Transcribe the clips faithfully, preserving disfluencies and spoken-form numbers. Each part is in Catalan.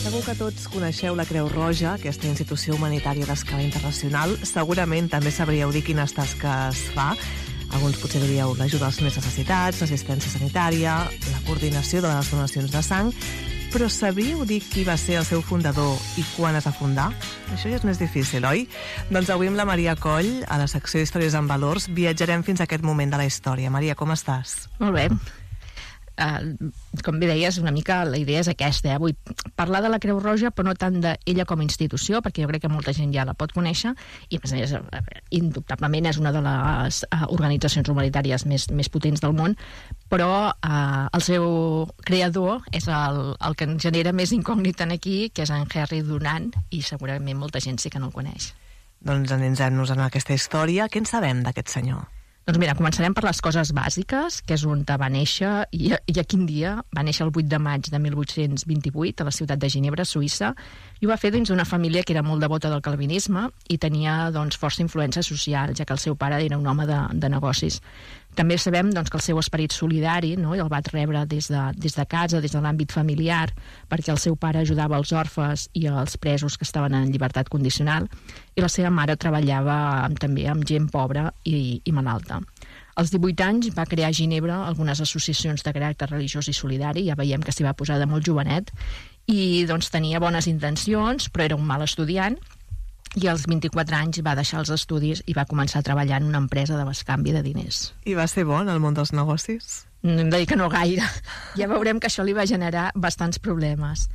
Segur que tots coneixeu la Creu Roja, aquesta institució humanitària d'escala internacional. Segurament també sabríeu dir quines tasques fa. Alguns potser diríeu l'ajuda als més necessitats, l'assistència sanitària, la coordinació de les donacions de sang. Però sabíeu dir qui va ser el seu fundador i quan es va fundar? Això ja és més difícil, oi? Doncs avui amb la Maria Coll, a la secció d'Històries en Valors, viatjarem fins a aquest moment de la història. Maria, com estàs? Molt bé. Uh, com bé deies, una mica la idea és aquesta, eh? Vull parlar de la Creu Roja, però no tant d'ella com a institució, perquè jo crec que molta gent ja la pot conèixer, i a més a més, indubtablement és una de les uh, organitzacions humanitàries més, més potents del món, però uh, el seu creador és el, el que ens genera més incògnita aquí, que és en Henry Dunant, i segurament molta gent sí que no el coneix. Doncs endinsem-nos en aquesta història. Què en sabem d'aquest senyor? Doncs mira, començarem per les coses bàsiques, que és on va néixer, i a, i a quin dia. Va néixer el vuit de maig de mil vuit-cents vint-i-vuit a la ciutat de Ginebra, Suïssa, i ho va fer dins d'una família que era molt devota del calvinisme i tenia doncs, força influència social, ja que el seu pare era un home de, de negocis. També sabem doncs, que el seu esperit solidari, no, el va rebre des de, des de casa, des de l'àmbit familiar, perquè el seu pare ajudava els orfes i els presos que estaven en llibertat condicional, i la seva mare treballava amb, també amb gent pobra i, i malalta. Als divuit anys va crear a Ginebra algunes associacions de caràcter religiós i solidari, ja veiem que s'hi va posar de molt jovenet, i doncs, tenia bones intencions, però era un mal estudiant, i als vint-i-quatre anys va deixar els estudis i va començar a treballar en una empresa de bescanvi de diners. I va ser bo en el món dels negocis? No hem de dir que no gaire. Ja veurem que això li va generar bastants problemes.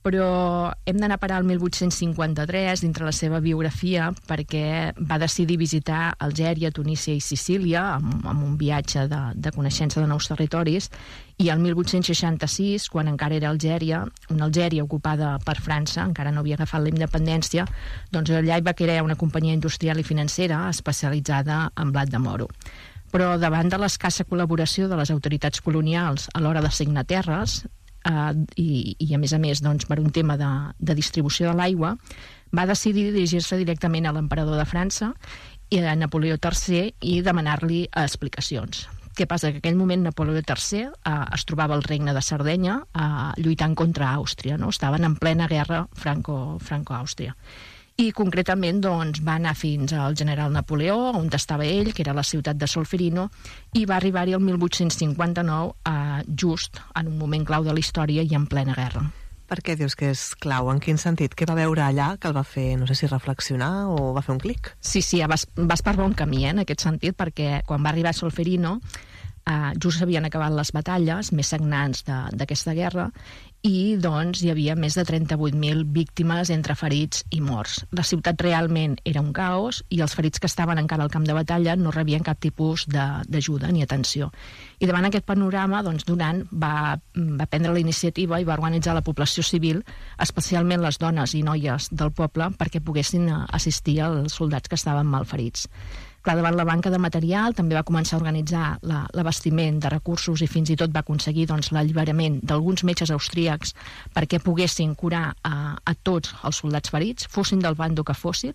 Però hem d'anar a parar al mil vuit-cents cinquanta-tres dintre la seva biografia, perquè va decidir visitar Algèria, Tunísia i Sicília amb, amb un viatge de, de coneixença de nous territoris, i el mil vuit-cents seixanta-sis, quan encara era Algèria, una Algèria ocupada per França, encara no havia agafat la independència, doncs allà hi va crear una companyia industrial i financera especialitzada en blat de moro. Però davant de l'escassa col·laboració de les autoritats colonials a l'hora d'assignar terres, Uh, i, i a més a més doncs, per un tema de, de distribució de l'aigua, va decidir dirigir-se directament a l'emperador de França i a Napoleó tercer i demanar-li explicacions. Què passa? Que en aquell moment Napoleó tercer uh, es trobava al regne de Sardenya uh, lluitant contra Àustria, no? Estaven en plena guerra franco, franco-àustria. I concretament doncs, va anar fins al general Napoleó, on estava ell, que era la ciutat de Solferino, i va arribar-hi el mil vuit-cents cinquanta-nou, eh, just en un moment clau de la història i en plena guerra. Per què dius que és clau? En quin sentit? Què va veure allà que el va fer, no sé si reflexionar o va fer un clic? Sí, sí, vas, vas per bon camí, eh, en aquest sentit, perquè quan va arribar a Solferino, eh, just havien acabat les batalles més sagnants d'aquesta guerra, i doncs hi havia més de trenta-vuit mil víctimes entre ferits i morts. La ciutat realment era un caos i els ferits que estaven encara al camp de batalla no rebien cap tipus d'ajuda ni atenció. I davant aquest panorama, doncs, Dunant va, va prendre la iniciativa i va organitzar la població civil, especialment les dones i noies del poble, perquè poguessin assistir als soldats que estaven malferits. Clar, davant la manca de material també va començar a organitzar l'abastiment de recursos i fins i tot va aconseguir doncs, l'alliberament d'alguns metges austríacs perquè poguessin curar a, a tots els soldats ferits, fossin del bando que fossin,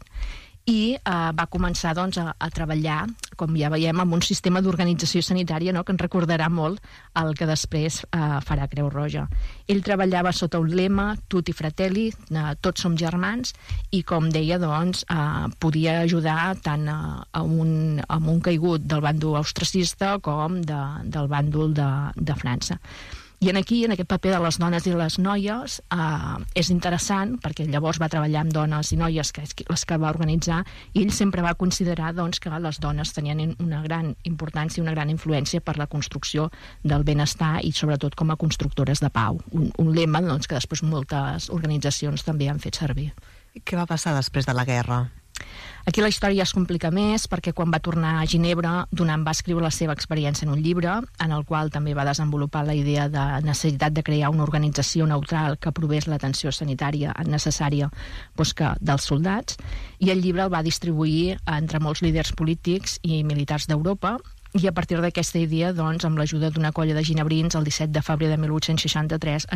i eh, va començar doncs, a, a treballar, com ja veiem, amb un sistema d'organització sanitària, no?, que ens recordarà molt el que després eh, farà Creu Roja. Ell treballava sota un lema, tutti fratelli, eh, tots som germans, i com deia, doncs, eh, podia ajudar tant a, a, un, a un caigut del bàndol austracista com de, del bàndol de, de França. I en aquí, en aquest paper de les dones i les noies, eh, és interessant, perquè llavors va treballar amb dones i noies, que és les que va organitzar, i ell sempre va considerar doncs, que les dones tenien una gran importància i una gran influència per la construcció del benestar i sobretot com a constructores de pau. Un, un lema doncs, que després moltes organitzacions també han fet servir. I què va passar després de la guerra? Aquí la història es complica més perquè quan va tornar a Ginebra, Dunant va escriure la seva experiència en un llibre, en el qual també va desenvolupar la idea de necessitat de crear una organització neutral que provés l'atenció sanitària necessària doncs, que dels soldats, i el llibre el va distribuir entre molts líders polítics i militars d'Europa, i a partir d'aquesta idea, doncs, amb l'ajuda d'una colla de ginebrins, el disset de febrer de mil vuit-cents seixanta-tres